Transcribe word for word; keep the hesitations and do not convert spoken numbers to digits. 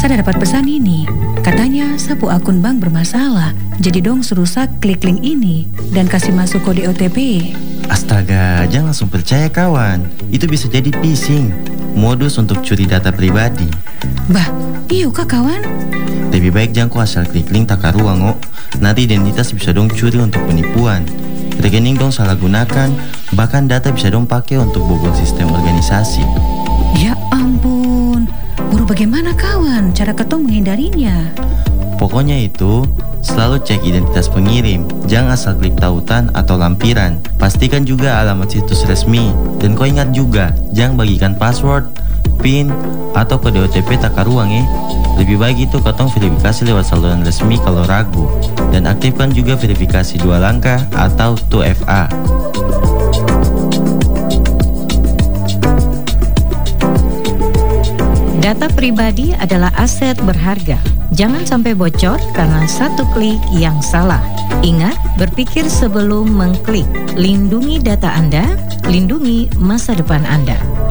Saya dapat pesan ini. Katanya sapu akun bank bermasalah. Jadi dong suruh klik link ini dan kasih masuk kode O T P. Astaga, jangan langsung percaya kawan. Itu bisa jadi phishing, modus untuk curi data pribadi. Bah, iya kah kawan? Lebih baik jangan kau asal klik link takaruang oh. Nanti identitas bisa dong curi untuk penipuan. Rekening dong salah gunakan, bahkan data bisa dong pakai untuk bobol sistem organisasi. Ya ampun, baru bagaimana kawan cara ketong menghindarinya? Pokoknya itu, selalu cek identitas pengirim. Jangan asal klik tautan atau lampiran. Pastikan juga alamat situs resmi. Dan kau ingat juga, jangan bagikan password, PIN, atau kode O T P takaruang ya. Lebih baik itu katong verifikasi lewat saluran resmi kalau ragu. Dan aktifkan juga verifikasi dua langkah atau dua F A. Data pribadi adalah aset berharga. Jangan sampai bocor karena satu klik yang salah. Ingat, berpikir sebelum mengklik. Lindungi data Anda, lindungi masa depan Anda.